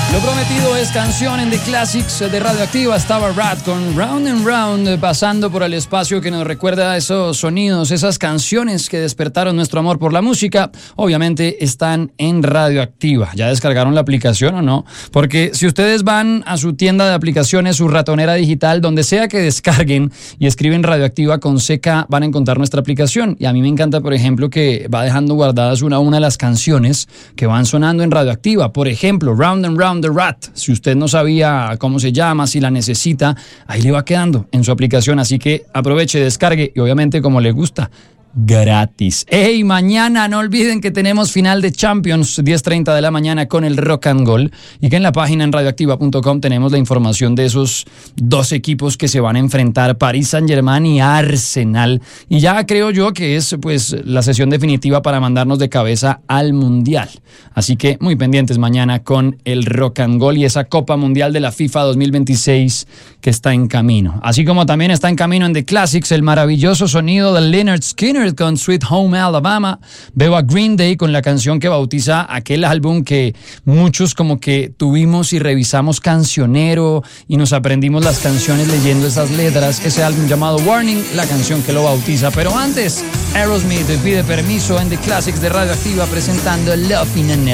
Lo prometido es canción en The Classics de Radioactiva. Estaba Rat con Round and Round, pasando por el espacio que nos recuerda esos sonidos, esas canciones que despertaron nuestro amor por la música. Obviamente están en Radioactiva. ¿Ya descargaron la aplicación o no? Porque si ustedes van a su tienda de aplicaciones, su ratonera digital, donde sea que descarguen y escriben Radioactiva con CK, van a encontrar nuestra aplicación. Y a mí me encanta, por ejemplo, que va dejando guardadas una a una de las canciones que van sonando en Radioactiva. Por ejemplo, Round and Round The Rat. Si usted no sabía cómo se llama, si la necesita, ahí le va quedando en su aplicación. Así que aproveche, descargue y obviamente como le gusta, gratis. ¡Hey! Mañana no olviden que tenemos final de Champions, 10:30 de la mañana con el Rock and Gold, y que en la página en radioactiva.com tenemos la información de esos dos equipos que se van a enfrentar, Paris Saint-Germain y Arsenal. Y ya creo yo que es pues la sesión definitiva para mandarnos de cabeza al Mundial. Así que muy pendientes mañana con el Rock and Gold y esa Copa Mundial de la FIFA 2026 que está en camino. Así como también está en camino en The Classics el maravilloso sonido de Lynyrd Skynyrd con Sweet Home Alabama. Veo a Green Day con la canción que bautiza aquel álbum que muchos como que tuvimos y revisamos cancionero y nos aprendimos las canciones leyendo esas letras. Ese álbum llamado Warning, la canción que lo bautiza. Pero antes, Aerosmith pide permiso en The Classics de Radioactiva presentando Love in an